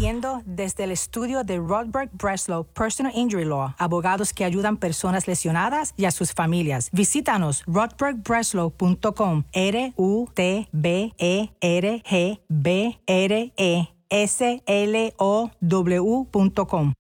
Transmitiendo desde el estudio de Rodberg Breslow Personal Injury Law, abogados que ayudan personas lesionadas y a sus familias. Visítanos rodbergbreslow.com, RUTBERGBRESLOW.com.